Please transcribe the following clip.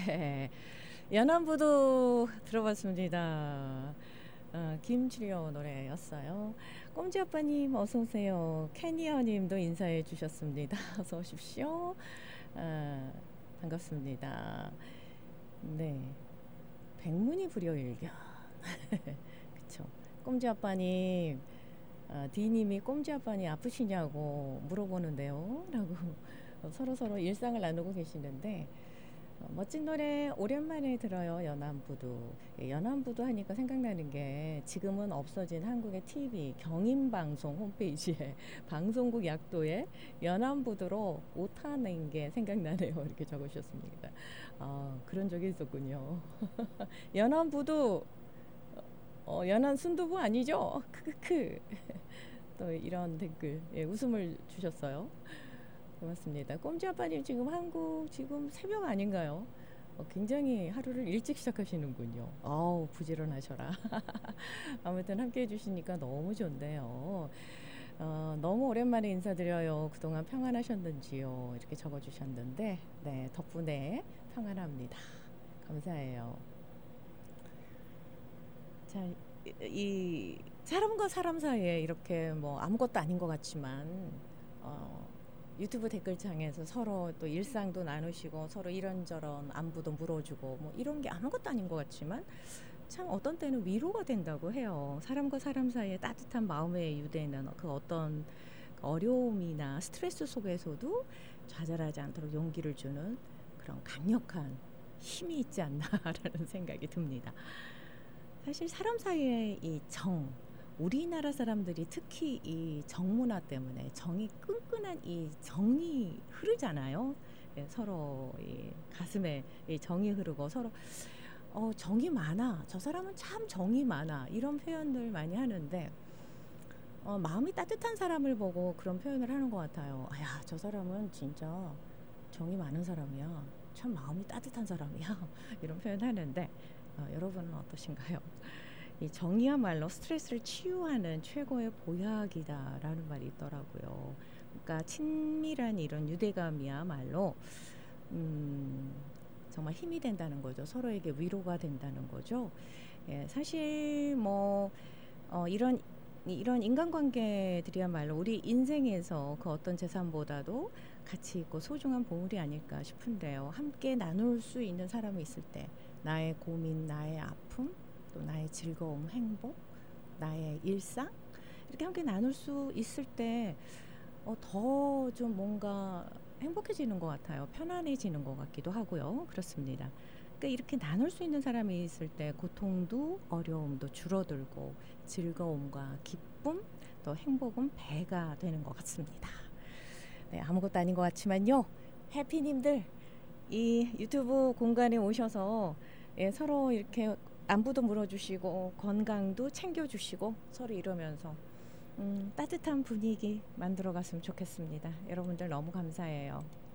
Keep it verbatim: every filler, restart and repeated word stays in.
네, 연안부도 들어봤습니다. 어, 김주려 노래였어요. 꼼지 아빠님 어서 오세요. 캐니어님도 인사해 주셨습니다. 어서 오십시오. 아, 반갑습니다. 네, 백문이 불여일견. 그쵸. 꼼지 아빠님, 아, D님이 꼼지 아빠님 아프시냐고 물어보는데요. 라고 서로 서로 일상을 나누고 계시는데 어, 멋진 노래 오랜만에 들어요. 연안부두. 예, 연안부두 하니까 생각나는 게 지금은 없어진 한국의 티비 경인방송 홈페이지에 방송국 약도에 연안부두로 오타낸 게 생각나네요. 이렇게 적으셨습니다. 아, 그런 적이 있었군요. 연안부두 어, 연안 순두부 아니죠? 크크크. 또 이런 댓글 예, 웃음을 주셨어요. 고맙습니다. 꼼지 아빠님 지금 한국 지금 새벽 아닌가요? 어, 굉장히 하루를 일찍 시작하시는군요. 아우 부지런하셔라. 아무튼 함께 해주시니까 너무 좋네요. 어, 너무 오랜만에 인사드려요. 그동안 평안하셨는지요? 이렇게 적어주셨는데 네 덕분에 평안합니다. 감사해요. 자, 이, 이 사람과 사람 사이에 이렇게 뭐 아무것도 아닌 것 같지만 어, 유튜브 댓글창에서 서로 또 일상도 나누시고 서로 이런저런 안부도 물어주고 뭐 이런 게 아무것도 아닌 것 같지만 참 어떤 때는 위로가 된다고 해요. 사람과 사람 사이에 따뜻한 마음의 유대는 그 어떤 어려움이나 스트레스 속에서도 좌절하지 않도록 용기를 주는 그런 강력한 힘이 있지 않나라는 생각이 듭니다. 사실 사람 사이에 이 정, 우리나라 사람들이 특히 이 정문화 때문에 정이 끈끈한 이 정이 흐르잖아요. 예, 서로 이 가슴에 이 정이 흐르고 서로 어, 정이 많아. 저 사람은 참 정이 많아. 이런 표현들 많이 하는데 어, 마음이 따뜻한 사람을 보고 그런 표현을 하는 것 같아요. 아야, 저 사람은 진짜 정이 많은 사람이야. 참 마음이 따뜻한 사람이야. 이런 표현 하는데 어, 여러분은 어떠신가요? 이 정이야말로 스트레스를 치유하는 최고의 보약이다라는 말이 있더라고요. 그러니까 친밀한 이런 유대감이야말로 음, 정말 힘이 된다는 거죠. 서로에게 위로가 된다는 거죠. 예, 사실 뭐 어, 이런 이런 인간관계들이야말로 우리 인생에서 그 어떤 재산보다도 가치 있고 소중한 보물이 아닐까 싶은데요. 함께 나눌 수 있는 사람이 있을 때 나의 고민, 나의 아픔, 또 나의 즐거움, 행복, 나의 일상 이렇게 함께 나눌 수 있을 때 어, 더 좀 뭔가 행복해지는 것 같아요. 편안해지는 것 같기도 하고요. 그렇습니다. 그러니까 이렇게 나눌 수 있는 사람이 있을 때 고통도 어려움도 줄어들고 즐거움과 기쁨 또 행복은 배가 되는 것 같습니다. 네, 아무것도 아닌 것 같지만요. 해피님들 이 유튜브 공간에 오셔서 예, 서로 이렇게 안부도 물어주시고 건강도 챙겨주시고 서로 이러면서 음, 따뜻한 분위기 만들어 갔으면 좋겠습니다. 여러분들 너무 감사해요.